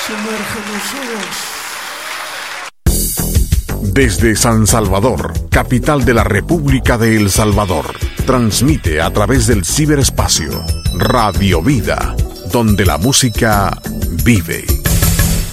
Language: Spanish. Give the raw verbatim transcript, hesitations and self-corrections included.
Desde San Salvador, capital de la República de El Salvador, transmite a través del ciberespacio Radio Vida, donde la música vive.